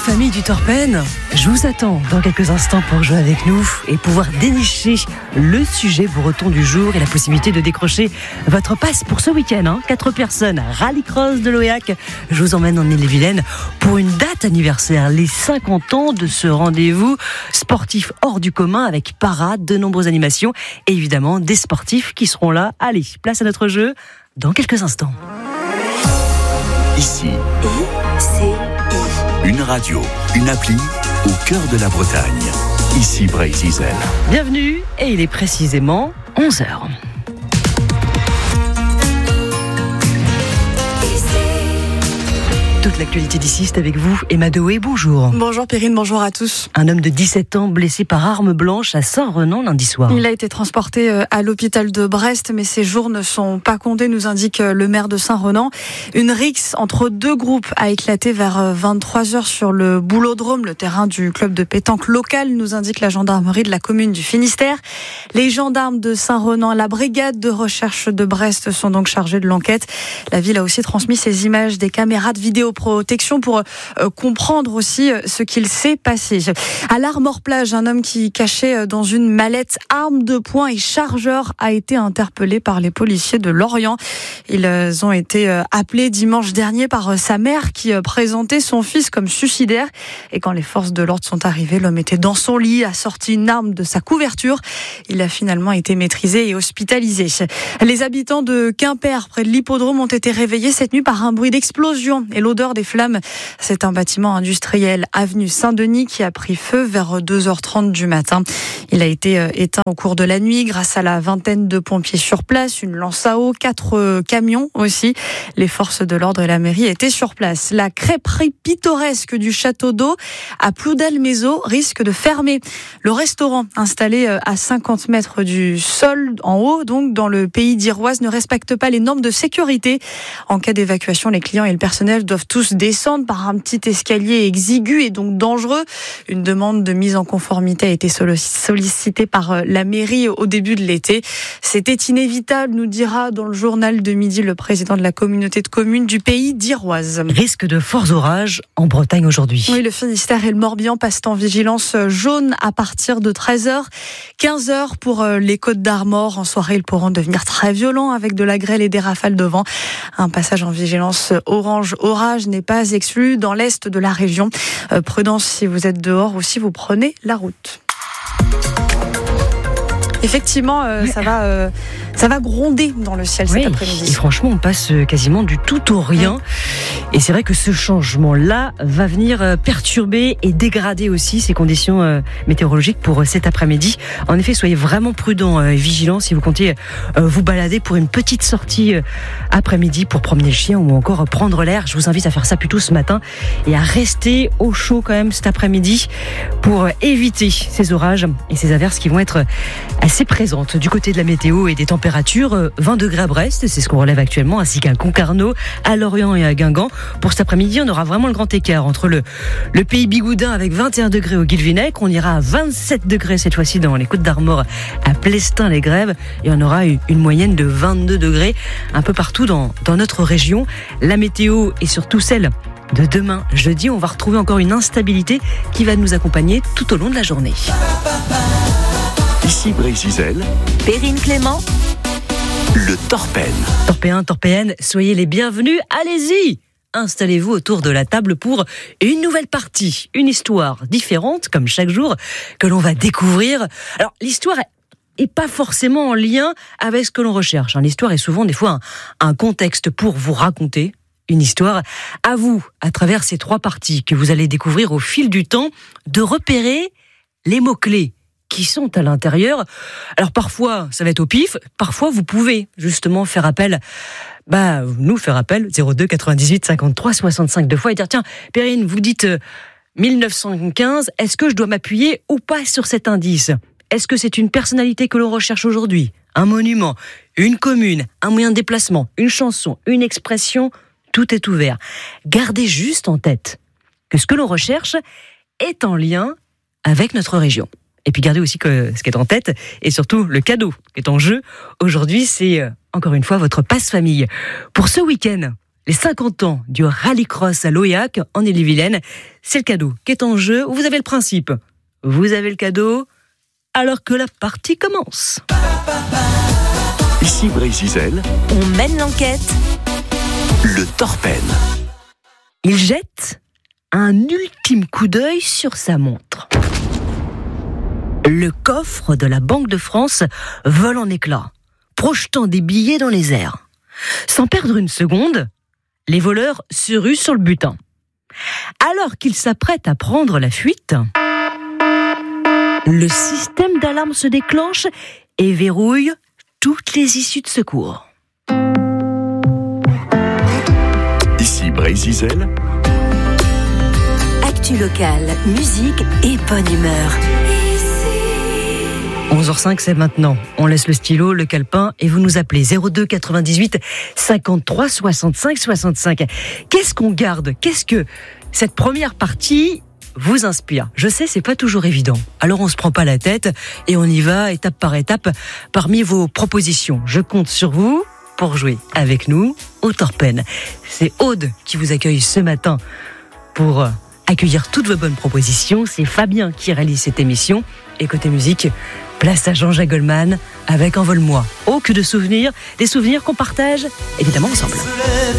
famille du Torpen, je vous attends dans quelques instants pour jouer avec nous et pouvoir dénicher le sujet breton du jour et la possibilité de décrocher votre passe pour ce week-end. 4 personnes, rallycross de l'Oyac. Je vous emmène en Ille-et-Vilaine pour une date anniversaire, les 50 ans de ce rendez-vous sportif hors du commun avec parade, de nombreuses animations et évidemment des sportifs qui seront là. Allez, place à notre jeu dans quelques instants. Ici, une radio, une appli au cœur de la Bretagne. Ici Bray-Zizel. Bienvenue et il est précisément 11h. Toute l'actualité d'ici, c'est avec vous, Emma Deoué, bonjour. Bonjour Perrine, bonjour à tous. Un homme de 17 ans blessé par arme blanche à Saint-Renan lundi soir. Il a été transporté à l'hôpital de Brest, mais ses jours ne sont pas comptés, nous indique le maire de Saint-Renan. Une rixe entre deux groupes a éclaté vers 23h sur le Boulodrome, le terrain du club de pétanque local, nous indique la gendarmerie de la commune du Finistère. Les gendarmes de Saint-Renan, la brigade de recherche de Brest sont donc chargés de l'enquête. La ville a aussi transmis ces images des caméras de vidéoprotection pour comprendre aussi ce qu'il s'est passé. À l'Armor-Plage, un homme qui cachait dans une mallette arme de poing et chargeur a été interpellé par les policiers de Lorient. Ils ont été appelés dimanche dernier par sa mère qui présentait son fils comme suicidaire. Et quand les forces de l'ordre sont arrivées, l'homme était dans son lit, a sorti une arme de sa couverture. Il a finalement été maîtrisé et hospitalisé. Les habitants de Quimper, près de l'hippodrome, ont été réveillés cette nuit par un bruit d'explosion et l'odeur des flammes. C'est un bâtiment industriel avenue Saint-Denis qui a pris feu vers 2h30 du matin. Il a été éteint au cours de la nuit grâce à la vingtaine de pompiers sur place, une lance à eau, 4 camions aussi. Les forces de l'ordre et la mairie étaient sur place. La crêperie pittoresque du château d'eau à Ploudalmézeau risque de fermer. Le restaurant installé à 50 mètres du sol en haut, donc dans le pays d'Iroise, ne respecte pas les normes de sécurité. En cas d'évacuation, les clients et le personnel doivent tous descendre par un petit escalier exigu et donc dangereux. Une demande de mise en conformité a été sollicitée par la mairie au début de l'été. C'était inévitable, nous dira dans le journal de midi le président de la communauté de communes du pays d'Iroise. Risque de forts orages en Bretagne aujourd'hui. Oui, le Finistère et le Morbihan passent en vigilance jaune à partir de 13h. 15h pour les Côtes d'Armor. En soirée, ils pourront devenir très violents avec de la grêle et des rafales de vent. Un passage en vigilance orange-orage n'est pas exclu dans l'est de la région. Prudence si vous êtes dehors ou si vous prenez la route. Effectivement, ça va gronder dans le ciel cet après-midi. Et franchement, on passe quasiment du tout au rien. Et c'est vrai que ce changement-là va venir perturber et dégrader aussi ces conditions météorologiques pour cet après-midi. En effet, soyez vraiment prudents et vigilants si vous comptez vous balader pour une petite sortie après-midi pour promener le chien ou encore prendre l'air. Je vous invite à faire ça plutôt ce matin et à rester au chaud quand même cet après-midi pour éviter ces orages et ces averses qui vont être assez présentes. Du côté de la météo et des températures, 20 degrés à Brest, c'est ce qu'on relève actuellement, ainsi qu'à Concarneau, à Lorient et à Guingamp. Pour cet après-midi, on aura vraiment le grand écart entre le pays bigoudin avec 21 degrés au Guilvinec, on ira à 27 degrés cette fois-ci dans les Côtes d'Armor à Plestin-les-Grèves et on aura une moyenne de 22 degrés un peu partout dans notre région. La météo et surtout celle de demain, jeudi, on va retrouver encore une instabilité qui va nous accompagner tout au long de la journée. Ici Bray-Zizel. Perrine Clément. Le Torpen. Torpéens, Torpéennes, soyez les bienvenus, allez-y! Installez-vous autour de la table pour une nouvelle partie, une histoire différente, comme chaque jour, que l'on va découvrir. Alors, l'histoire est pas forcément en lien avec ce que l'on recherche. L'histoire est souvent, des fois, un contexte pour vous raconter une histoire. À vous, à travers ces 3 parties que vous allez découvrir au fil du temps, de repérer les mots-clés qui sont à l'intérieur. Alors parfois, ça va être au pif, parfois vous pouvez justement faire appel, 02 98 53 65 2 fois et dire tiens, Perrine, vous dites 1915, est-ce que je dois m'appuyer ou pas sur cet indice ? Est-ce que c'est une personnalité que l'on recherche aujourd'hui ? Un monument, une commune, un moyen de déplacement, une chanson, une expression, tout est ouvert. Gardez juste en tête que ce que l'on recherche est en lien avec notre région. Et puis gardez aussi que ce qui est en tête, et surtout le cadeau qui est en jeu aujourd'hui, c'est encore une fois votre passe-famille. Pour ce week-end, les 50 ans du rallycross à Loyac, en Ille-et-Vilaine. C'est le cadeau qui est en jeu. Vous avez le principe. Vous avez le cadeau, alors que la partie commence. Ici Brésil, On mène l'enquête. le Torpen. Il jette un ultime coup d'œil sur sa montre. Le coffre de la Banque de France vole en éclats, projetant des billets dans les airs. Sans perdre une seconde, les voleurs se ruent sur le butin. Alors qu'ils s'apprêtent à prendre la fuite, le système d'alarme se déclenche et verrouille toutes les issues de secours. Ici Brésil, Actu locale, musique et bonne humeur. 11h05, c'est maintenant. On laisse le stylo, le calepin et vous nous appelez 02 98 53 65 65. Qu'est-ce qu'on garde ? Qu'est-ce que cette première partie vous inspire ? Je sais, c'est pas toujours évident. Alors on se prend pas la tête et on y va étape par étape parmi vos propositions. Je compte sur vous pour jouer avec nous au Torpen. C'est Aude qui vous accueille ce matin pour accueillir toutes vos bonnes propositions. C'est Fabien qui réalise cette émission. Et côté musique, place à Jean-Jacques Goldman avec Envole-moi. Oh, que de souvenirs, des souvenirs qu'on partage évidemment ensemble.